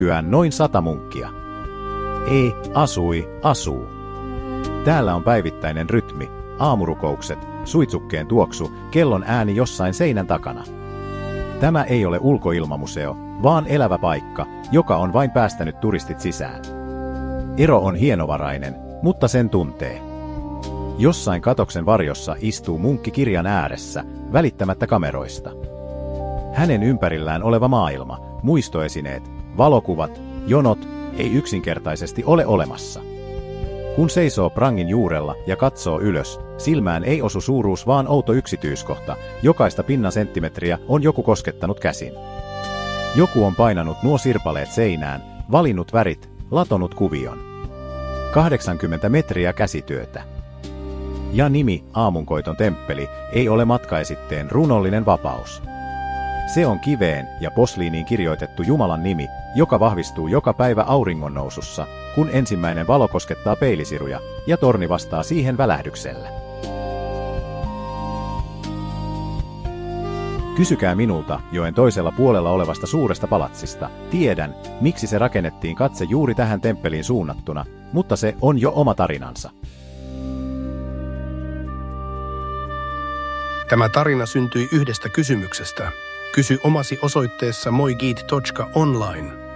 nykyään noin 100 munkkia. Ei, asuu. Täällä on päivittäinen rytmi, aamurukoukset, suitsukkeen tuoksu, kellon ääni jossain seinän takana. Tämä ei ole ulkoilmamuseo, vaan elävä paikka, joka on vain päästänyt turistit sisään. Ero on hienovarainen, mutta sen tuntee. Jossain katoksen varjossa istuu munkki kirjan ääressä, välittämättä kameroista. Hänen ympärillään oleva maailma, muistoesineet, valokuvat, jonot, ei yksinkertaisesti ole olemassa. Kun seisoo prangin juurella ja katsoo ylös, silmään ei osu suuruus vaan outo yksityiskohta, jokaista pinnan senttimetriä on joku koskettanut käsin. Joku on painanut nuo sirpaleet seinään, valinnut värit, latonut kuvion. 80 metriä käsityötä. Ja nimi, aamunkoiton temppeli, ei ole matkaesitteen runollinen vapaus. Se on kiveen ja posliiniin kirjoitettu Jumalan nimi, joka vahvistuu joka päivä auringonnousussa, kun ensimmäinen valo koskettaa peilisiruja ja torni vastaa siihen välähdyksellä. Kysykää minulta joen toisella puolella olevasta suuresta palatsista. Tiedän, miksi se rakennettiin katse juuri tähän temppeliin suunnattuna, mutta se on jo oma tarinansa. Tämä tarina syntyi yhdestä kysymyksestä. Kysy omasi osoitteessa moigit.online.